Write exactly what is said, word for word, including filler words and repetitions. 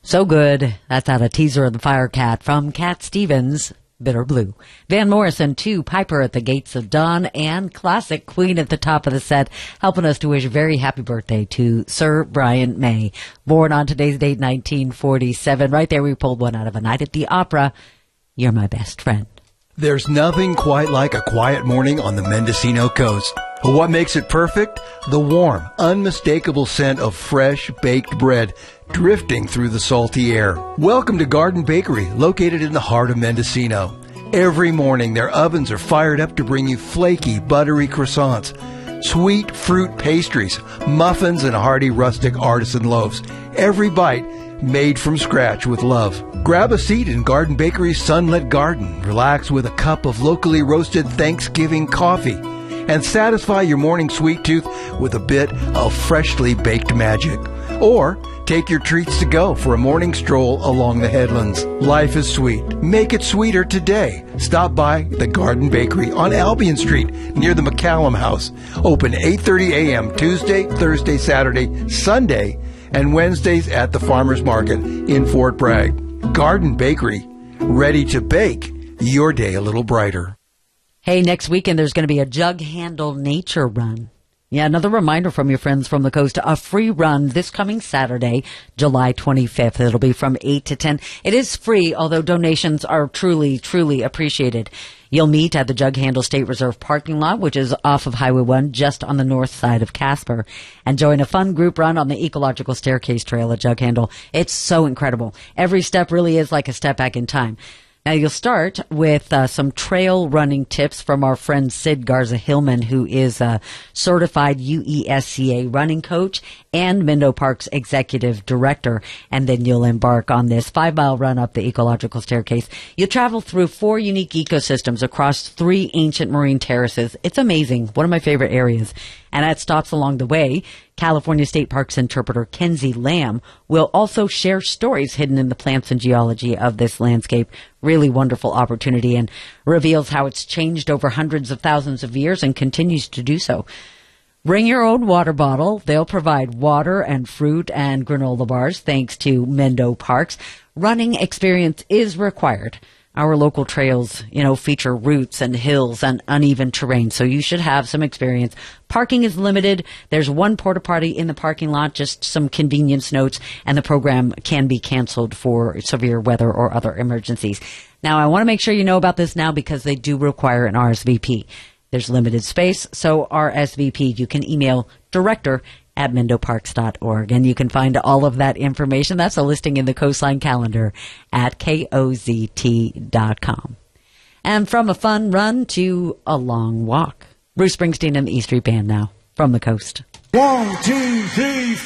So good. That's out a teaser of the Firecat from Cat Stevens, Bitter Blue. Van Morrison, too, Piper at the Gates of Dawn, and classic Queen at the top of the set, helping us to wish a very happy birthday to Sir Brian May. Born on today's date, nineteen forty-seven. Right there, we pulled one out of A Night at the Opera. You're my best friend. There's nothing quite like a quiet morning on the Mendocino coast. But what makes it perfect? The warm, unmistakable scent of fresh baked bread drifting through the salty air. Welcome to Garden Bakery, located in the heart of Mendocino. Every morning, their ovens are fired up to bring you flaky, buttery croissants, sweet fruit pastries, muffins, and hearty rustic artisan loaves. Every bite made from scratch with love. Grab a seat in Garden Bakery's sunlit garden. Relax with a cup of locally roasted Thanksgiving coffee. And satisfy your morning sweet tooth with a bit of freshly baked magic. Or take your treats to go for a morning stroll along the headlands. Life is sweet. Make it sweeter today. Stop by the Garden Bakery on Albion Street near the McCallum House. Open eight thirty a.m. Tuesday, Thursday, Saturday, Sunday, and Wednesdays at the Farmers Market in Fort Bragg. Garden Bakery, ready to bake your day a little brighter. Hey, next weekend there's going to be a Jug Handle Nature Run. Yeah, another reminder from your friends from the coast, a free run this coming Saturday, July twenty-fifth. It'll be from eight to ten. It is free, although donations are truly, truly appreciated. You'll meet at the Jug Handle State Reserve parking lot, which is off of Highway one, just on the north side of Casper, and join a fun group run on the Ecological Staircase Trail at Jug Handle. It's so incredible. Every step really is like a step back in time. Now, you'll start with uh, some trail running tips from our friend Sid Garza-Hillman, who is a certified U E S C A running coach and Mendo Parks executive director. And then you'll embark on this five-mile run up the Ecological Staircase. You'll travel through four unique ecosystems across three ancient marine terraces. It's amazing. One of my favorite areas. And at stops along the way, California State Parks interpreter Kenzie Lamb will also share stories hidden in the plants and geology of this landscape. Really wonderful opportunity, and reveals how it's changed over hundreds of thousands of years and continues to do so. Bring your own water bottle. They'll provide water and fruit and granola bars thanks to Mendo Parks. Running experience is required. Our local trails, you know, feature routes and hills and uneven terrain, so you should have some experience. Parking is limited. There's one porta potty in the parking lot, just some convenience notes, and the program can be canceled for severe weather or other emergencies. Now, I want to make sure you know about this now because they do require an R S V P. There's limited space, so R S V P, you can email director at mendo parks dot org, and you can find all of that information. That's a listing in the Coastline calendar at K O Z T dot com. And from a fun run to a long walk, Bruce Springsteen and the E Street Band now from the coast. One, two, three,